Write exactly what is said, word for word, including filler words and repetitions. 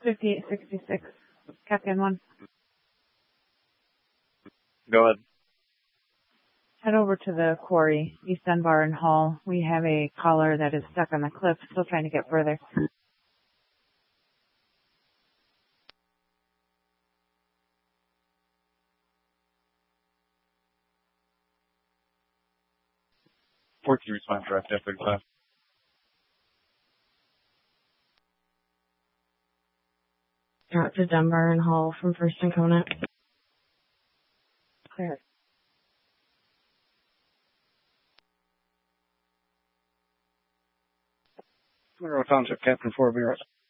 fifty-eight sixty-six, Captain one. Go ahead. Head over to the quarry, East Dunbar and Hall. We have a caller that is stuck on the cliff, still trying to get further. fourteen response direct after class. Out to Dunbar and Hall from First and Conant. Clear. Monroe Township, Captain four, be right.